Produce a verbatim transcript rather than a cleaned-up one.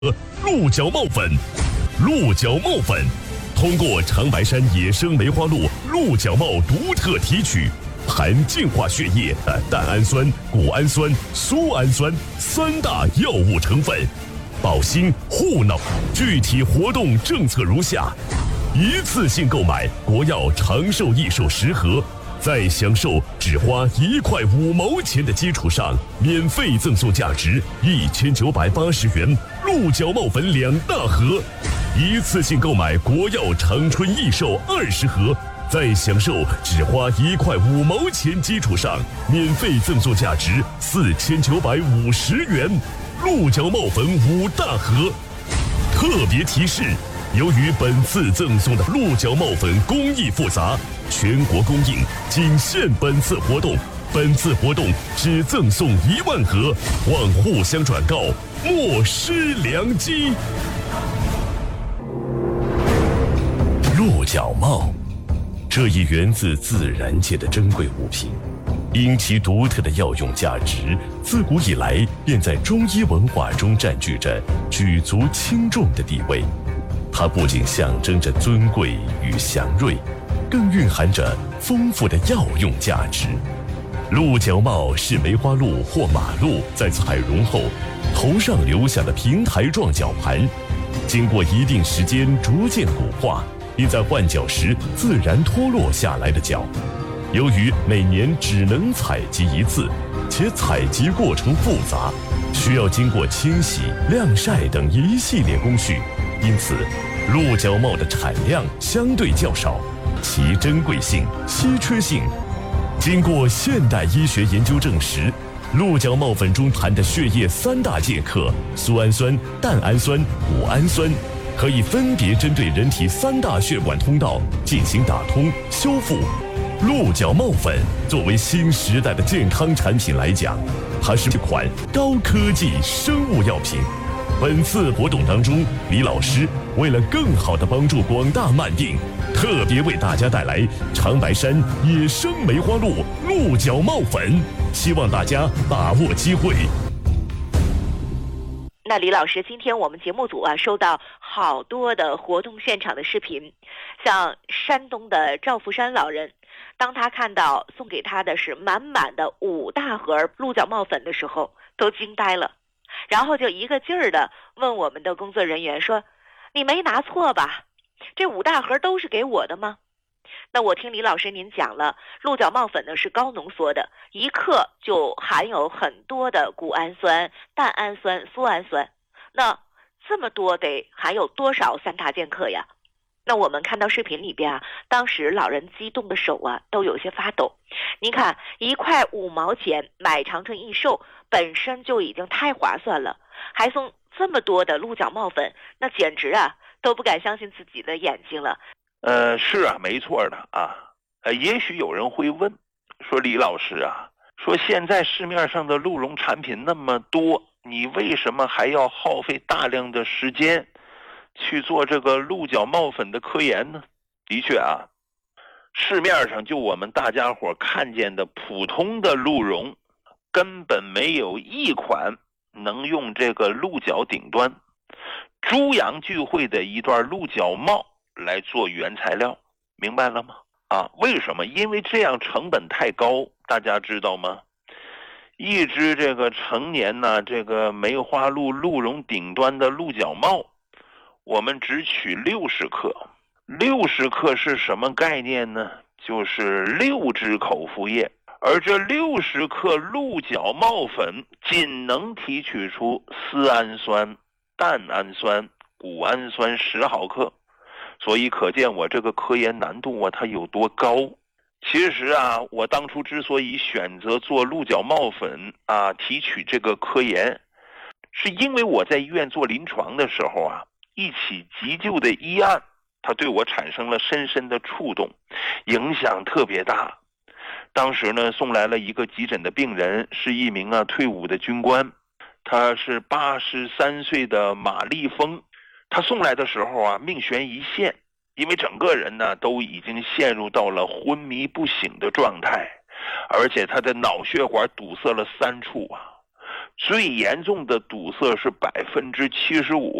鹿角帽粉。鹿角帽粉通过长白山野生梅花鹿鹿角帽独特提取，含净化血液的蛋氨酸、谷氨酸、苏氨酸三大药物成分，保心护脑。具体活动政策如下：一次性购买国药长寿益寿十盒，在享受只花一块五毛钱的基础上，免费赠送价值一千九百八十元鹿角帽粉两大盒。一次性购买国药长春益寿二十盒，在享受只花一块五毛钱基础上，免费赠送价值四千九百五十元鹿角帽粉五大盒。特别提示：由于本次赠送的鹿角帽粉工艺复杂，全国供应，仅限本次活动。本次活动只赠送一万盒，望互相转告，莫失良机。鹿角帽，这一源自自然界的珍贵物品，因其独特的药用价值，自古以来便在中医文化中占据着举足轻重的地位。它不仅象征着尊贵与祥瑞，更蕴含着丰富的药用价值。鹿角帽是梅花鹿或马鹿在采绒后头上留下的平台状角盘，经过一定时间逐渐骨化，并在换角时自然脱落下来的角。由于每年只能采集一次，且采集过程复杂，需要经过清洗、晾晒等一系列工序，因此鹿角帽的产量相对较少，其珍贵性、稀缺性经过现代医学研究证实，鹿角帽粉中含的血液三大剑客苏氨酸、蛋氨酸、谷氨酸，可以分别针对人体三大血管通道进行打通修复。鹿角帽粉作为新时代的健康产品来讲，它是一款高科技生物药品。本次活动当中，李老师为了更好地帮助广大慢病，特别为大家带来长白山野生梅花鹿鹿角帽粉，希望大家把握机会。 那李老师，今天我们节目组啊收到好多的活动现场的视频，像山东的赵福山老人，当他看到送给他的是满满的五大盒鹿角帽粉的时候，都惊呆了，然后就一个劲儿的问我们的工作人员说：“你没拿错吧？这五大盒都是给我的吗？”那我听李老师您讲了，鹿角帽粉呢是高浓缩的，一克就含有很多的谷氨酸、蛋氨酸、苏氨酸，那这么多得含有多少三大剑客呀？那我们看到视频里边啊，当时老人激动的手啊都有些发抖。您看，一块五毛钱买长春益寿本身就已经太划算了，还送这么多的鹿角帽粉，那简直啊都不敢相信自己的眼睛了。 呃，是啊，没错的啊。呃，也许有人会问，说李老师啊，说现在市面上的鹿茸产品那么多，你为什么还要耗费大量的时间去做这个鹿角帽粉的科研呢？的确啊，市面上就我们大家伙看见的普通的鹿茸，根本没有一款能用这个鹿角顶端猪羊聚会的一段鹿角帽来做原材料，明白了吗？啊，为什么？因为这样成本太高，大家知道吗？一只这个成年呢，这个梅花鹿鹿茸顶端的鹿角帽，我们只取六十克。六十克是什么概念呢？就是六支口服液。而这六十克鹿角帽粉仅能提取出丝氨酸、蛋氨酸、谷氨酸十毫克。所以可见我这个科研难度啊，它有多高。其实啊，我当初之所以选择做鹿角帽粉啊，提取这个科研，是因为我在医院做临床的时候啊，一起急救的医案，它对我产生了深深的触动，影响特别大。当时呢，送来了一个急诊的病人，是一名啊退伍的军官，他是八十三岁的马立峰。他送来的时候啊，命悬一线，因为整个人呢都已经陷入到了昏迷不醒的状态，而且他的脑血管堵塞了三处啊， 最严重的堵塞是百分之七十五。